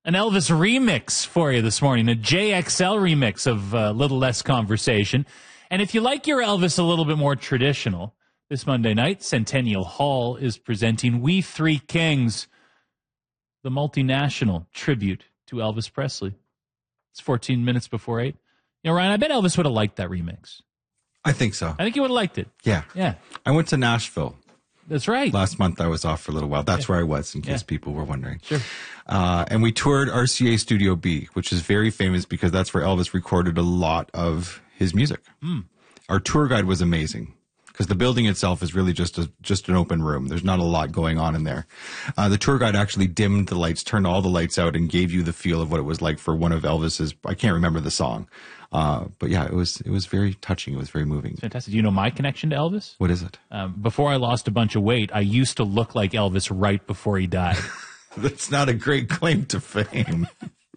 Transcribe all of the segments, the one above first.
An Elvis remix for you this morning, a JXL remix of Little Less Conversation. And if you like your Elvis a little bit more traditional, this Monday night, Centennial Hall is presenting We Three Kings, the multinational tribute to Elvis Presley. It's 14 minutes before 8. You know, Ryan, I bet Elvis would have liked that remix. I think so. I think he would have liked it. Yeah. Yeah. I went to Nashville. That's right. Last month I was off for a little while. That's where I was, in case people were wondering. Sure. And we toured RCA Studio B, which is very famous because that's where Elvis recorded a lot of his music. Our tour guide was amazing because the building itself is really just an open room. There's not a lot going on in there. The tour guide actually dimmed the lights, turned all the lights out, and gave you the feel of what it was like for one of Elvis's. I can't remember the song. But yeah, it was very touching. It was very moving. Fantastic. Do you know my connection to Elvis? What is it? Before I lost a bunch of weight, I used to look like Elvis right before he died. That's not a great claim to fame.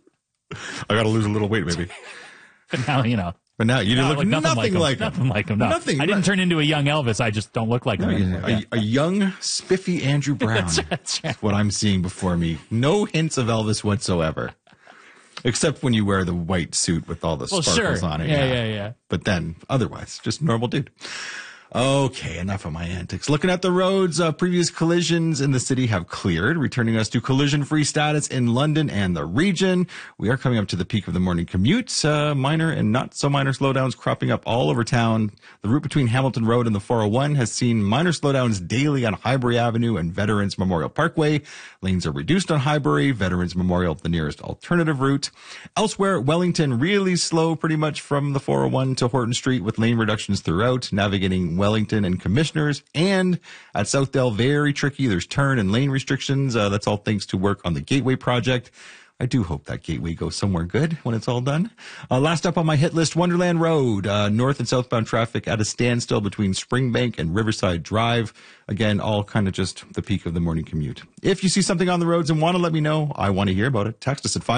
I got to lose a little weight, maybe. But now, you know. But now you look nothing like him. Nothing like him. No. Nothing. I didn't turn into a young Elvis. I just don't look like him. A young, spiffy Andrew Brown. That's right. Is what I'm seeing before me. No hints of Elvis whatsoever. Except when you wear the white suit with all the sparkles on it. Yeah. But then, otherwise, just normal dude. Okay, enough of my antics. Looking at the roads, previous collisions in the city have cleared, returning us to collision-free status in London and the region. We are coming up to the peak of the morning commute. Minor and not-so-minor slowdowns cropping up all over town. The route between Hamilton Road and the 401 has seen minor slowdowns daily on Highbury Avenue and Veterans Memorial Parkway. Lanes are reduced on Highbury, Veterans Memorial the nearest alternative route. Elsewhere, Wellington really slow pretty much from the 401 to Horton Street with lane reductions throughout, navigating Wellington and Commissioners, and at Southdale, very tricky. There's turn and lane restrictions. That's all thanks to work on the Gateway project. I do hope that Gateway goes somewhere good when it's all done. Last up on my hit list, Wonderland Road. North and southbound traffic at a standstill between Springbank and Riverside Drive. Again, all kind of just the peak of the morning commute. If you see something on the roads and want to let me know, I want to hear about it. Text us at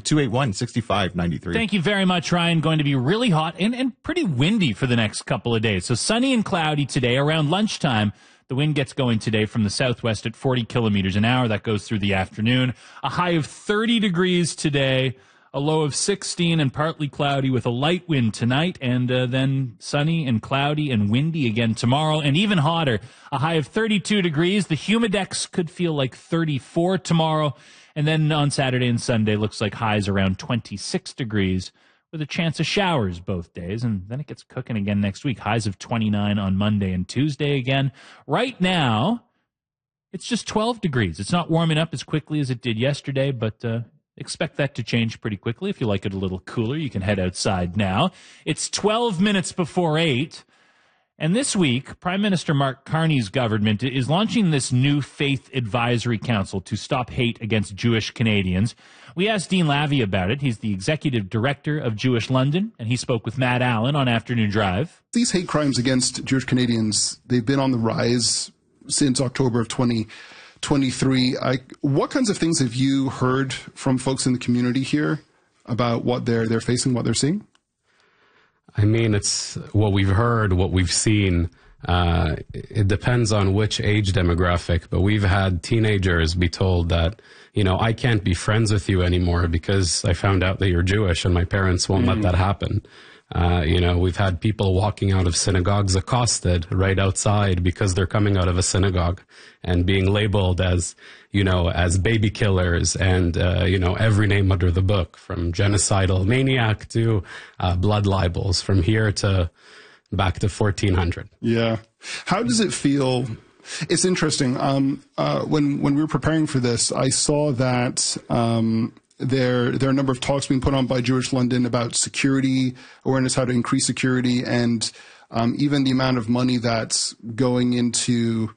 519-281-6593. Thank you very much, Ryan. Going to be really hot and pretty windy for the next couple of days. So sunny and cloudy today. Around lunchtime, the wind gets going today from the southwest at 40 kilometers an hour. That goes through the afternoon. A high of 30 degrees today, a low of 16 and partly cloudy with a light wind tonight, and then sunny and cloudy and windy again tomorrow, and even hotter. A high of 32 degrees. The humidex could feel like 34 tomorrow. And then on Saturday and Sunday, looks like highs around 26 degrees with a chance of showers both days. And then it gets cooking again next week. Highs of 29 on Monday and Tuesday again. Right now, it's just 12 degrees. It's not warming up as quickly as it did yesterday, but expect that to change pretty quickly. If you like it a little cooler, you can head outside now. It's 12 minutes before 8. And this week, Prime Minister Mark Carney's government is launching this new Faith Advisory Council to stop hate against Jewish Canadians. We asked Dean Lavie about it. He's the executive director of Jewish London, and he spoke with Matt Allen on Afternoon Drive. These hate crimes against Jewish Canadians, they've been on the rise since October of 2023. What kinds of things have you heard from folks in the community here about what they're facing, what they're seeing? I mean, it's what we've heard, what we've seen. It depends on which age demographic, but we've had teenagers be told that, you know, I can't be friends with you anymore because I found out that you're Jewish and my parents won't let that happen. You know, we've had people walking out of synagogues accosted right outside because they're coming out of a synagogue and being labeled as, you know, as baby killers and, you know, every name under the book, from genocidal maniac to blood libels, from here to back to 1400. Yeah. How does it feel? It's interesting. When we were preparing for this, I saw that there are a number of talks being put on by Jewish London about security awareness, how to increase security, and even the amount of money that's going into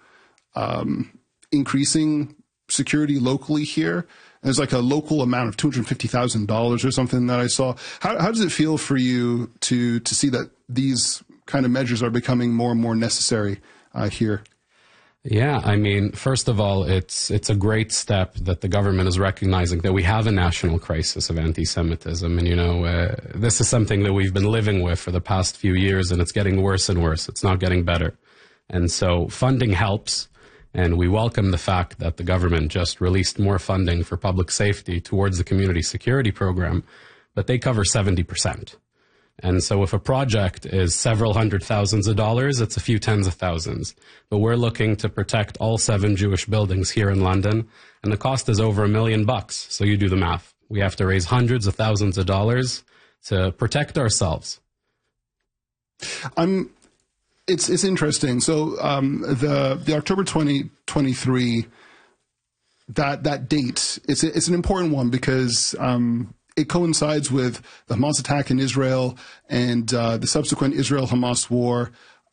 increasing security locally here. There's like a local amount of $250,000 or something that I saw. How does it feel for you to see that these kind of measures are becoming more and more necessary here? Yeah, I mean, first of all, it's a great step that the government is recognizing that we have a national crisis of anti-Semitism. And, you know, this is something that we've been living with for the past few years, and it's getting worse and worse. It's not getting better. And so funding helps. And we welcome the fact that the government just released more funding for public safety towards the community security program, but they cover 70%. And so if a project is several hundred thousands of dollars, it's a few tens of thousands. But we're looking to protect all 7 Jewish buildings here in London, and the cost is over $1 million. So you do the math. We have to raise hundreds of thousands of dollars to protect ourselves. It's interesting. So the October 2023 that date, it's an important one because it coincides with the Hamas attack in Israel and the subsequent Israel-Hamas war.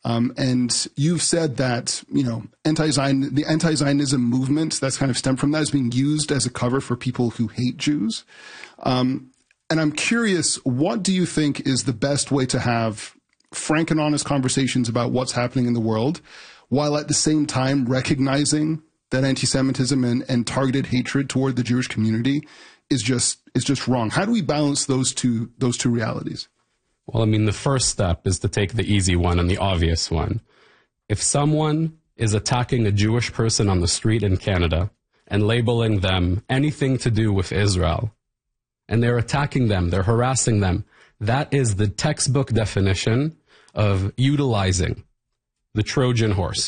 And you've said that, you know, the anti-Zionism movement that's kind of stemmed from that is being used as a cover for people who hate Jews. And I'm curious, what do you think is the best way to have frank and honest conversations about what's happening in the world, while at the same time recognizing that anti-Semitism and targeted hatred toward the Jewish community is just wrong? How do we balance those two realities? Well, I mean, the first step is to take the easy one and the obvious one. If someone is attacking a Jewish person on the street in Canada and labeling them anything to do with Israel, and they're attacking them, they're harassing them, that is the textbook definition of utilizing the Trojan horse,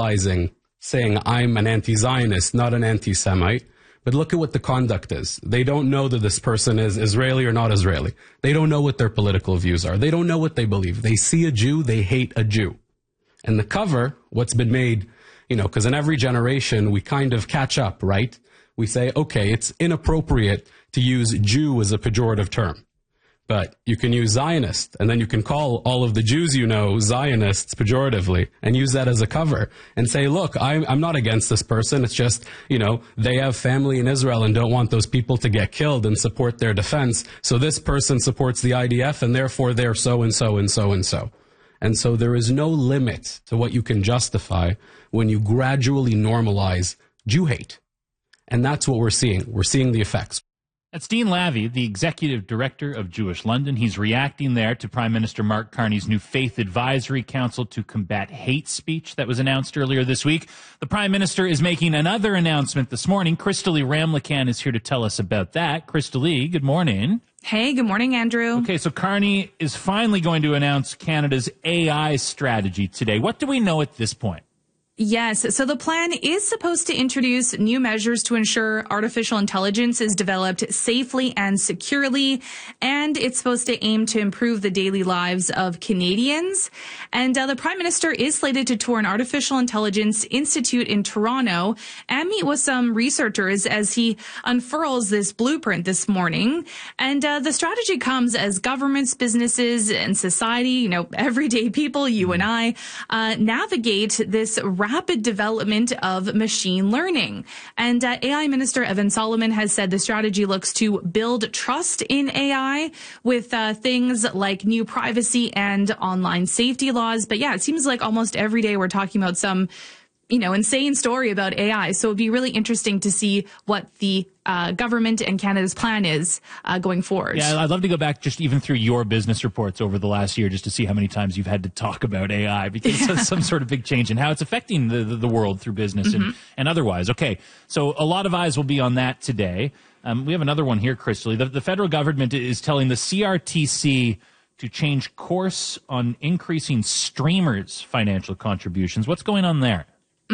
saying I'm an anti-Zionist, not an anti-Semite. But look at what the conduct is. They don't know that this person is Israeli or not Israeli. They don't know what their political views are. They don't know what they believe. They see a Jew, they hate a Jew. And the cover, what's been made, you know, because in every generation we kind of catch up, right? We say, okay, it's inappropriate to use Jew as a pejorative term. But you can use Zionist, and then you can call all of the Jews you know Zionists pejoratively and use that as a cover and say, look, I'm not against this person. It's just, you know, they have family in Israel and don't want those people to get killed and support their defense. So this person supports the IDF and therefore they're so and so and so and so. And so there is no limit to what you can justify when you gradually normalize Jew hate. And that's what we're seeing. We're seeing the effects. That's Dean Lavie, the executive director of Jewish London. He's reacting there to Prime Minister Mark Carney's new Faith Advisory Council to combat hate speech that was announced earlier this week. The Prime Minister is making another announcement this morning. Crystalie Ramlakan is here to tell us about that. Crystalie, good morning. Hey, good morning, Andrew. Okay, so Carney is finally going to announce Canada's AI strategy today. What do we know at this point? Yes. So the plan is supposed to introduce new measures to ensure artificial intelligence is developed safely and securely. And it's supposed to aim to improve the daily lives of Canadians. And the Prime Minister is slated to tour an artificial intelligence institute in Toronto and meet with some researchers as he unfurls this blueprint this morning. And the strategy comes as governments, businesses, and society, you know, everyday people, you and I, navigate this rapid development of machine learning. And AI Minister Evan Solomon has said the strategy looks to build trust in AI with things like new privacy and online safety laws. But yeah, it seems like almost every day we're talking about some, you know, insane story about AI. So it'd be really interesting to see what the government and Canada's plan is going forward. Yeah, I'd love to go back just even through your business reports over the last year just to see how many times you've had to talk about AI because of some sort of big change and how it's affecting the world through business and otherwise. Okay, so a lot of eyes will be on that today. We have another one here, Crystalie. The federal government is telling the CRTC to change course on increasing streamers' financial contributions. What's going on there?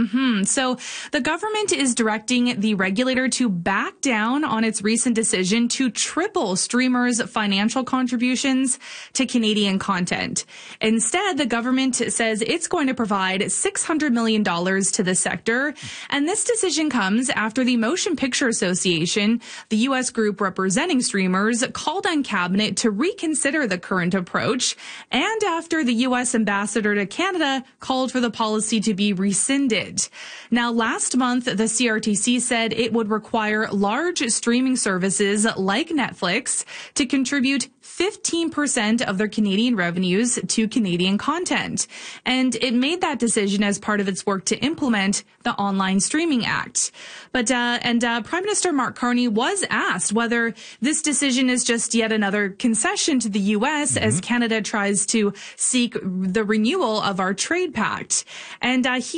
So the government is directing the regulator to back down on its recent decision to triple streamers' financial contributions to Canadian content. Instead, the government says it's going to provide $600 million to the sector. And this decision comes after the Motion Picture Association, the U.S. group representing streamers, called on Cabinet to reconsider the current approach, and after the U.S. ambassador to Canada called for the policy to be rescinded. Now, last month, the CRTC said it would require large streaming services like Netflix to contribute 15% of their Canadian revenues to Canadian content. And it made that decision as part of its work to implement the Online Streaming Act. But Prime Minister Mark Carney was asked whether this decision is just yet another concession to the U.S. as Canada tries to seek the renewal of our trade pact. And he said the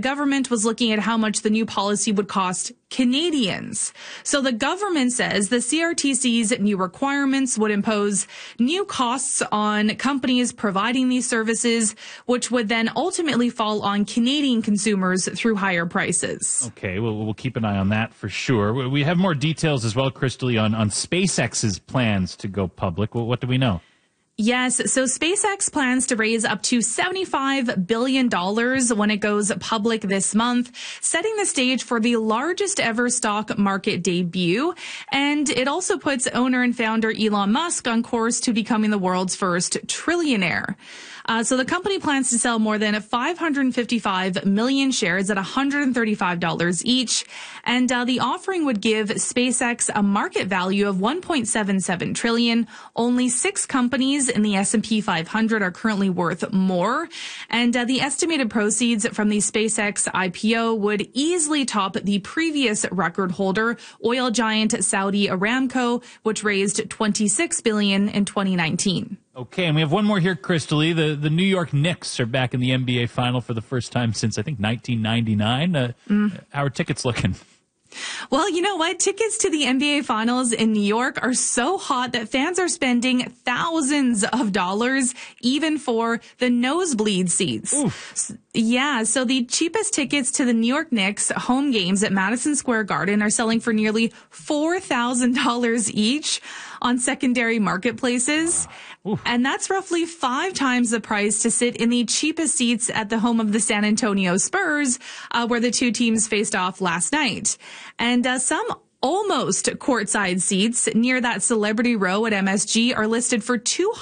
government was looking at how much the new policy would cost Canadians. So the government says the CRTC's new requirements would impose new costs on companies providing these services, which would then ultimately fall on Canadian consumers through higher prices. Okay, well, we'll keep an eye on that for sure. We have more details as well, Crystal, on SpaceX's plans to go public. What do we know? Yes, so SpaceX plans to raise up to $75 billion when it goes public this month, setting the stage for the largest ever stock market debut. And it also puts owner and founder Elon Musk on course to becoming the world's first trillionaire. So the company plans to sell more than 555 million shares at $135 each. And the offering would give SpaceX a market value of $1.77 trillion. Only 6 companies in the S&P 500 are currently worth more. And the estimated proceeds from the SpaceX IPO would easily top the previous record holder, oil giant Saudi Aramco, which raised $26 billion in 2019. Okay, and we have one more here, Crystal Lee. The New York Knicks are back in the NBA final for the first time since, I think, 1999. How are tickets looking? Well, you know what? Tickets to the NBA Finals in New York are so hot that fans are spending thousands of dollars even for the nosebleed seats. Oof. Yeah, so the cheapest tickets to the New York Knicks home games at Madison Square Garden are selling for nearly $4,000 each on secondary marketplaces. Oof. And that's roughly 5 times the price to sit in the cheapest seats at the home of the San Antonio Spurs, where the two teams faced off last night. And some almost courtside seats near that celebrity row at MSG are listed for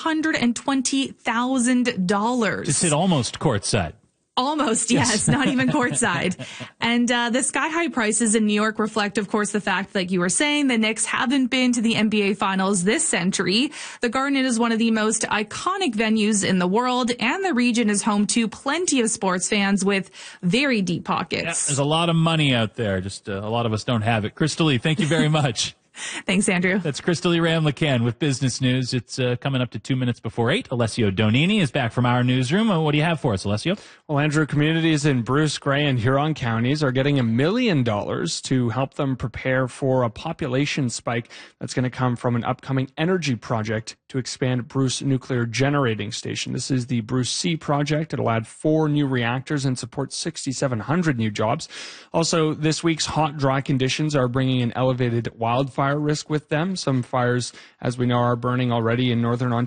$220,000. To sit almost courtside. Almost, yes, not even courtside. And the sky-high prices in New York reflect, of course, the fact, like you were saying, the Knicks haven't been to the NBA Finals this century. The Garden is one of the most iconic venues in the world, and the region is home to plenty of sports fans with very deep pockets. Yeah, there's a lot of money out there. Just a lot of us don't have it. Crystal Lee, thank you very much. Thanks, Andrew. That's Crystal Lee Ramlacan with business news. It's coming up to 2 minutes before 8. Alessio Donini is back from our newsroom. What do you have for us, Alessio? Well, Andrew, communities in Bruce, Grey, and Huron counties are getting $1 million to help them prepare for a population spike that's going to come from an upcoming energy project to expand Bruce Nuclear Generating Station. This is the Bruce C project. It'll add 4 new reactors and support 6,700 new jobs. Also, this week's hot, dry conditions are bringing an elevated wildfire risk with them. Some fires, as we know, are burning already in northern Ontario.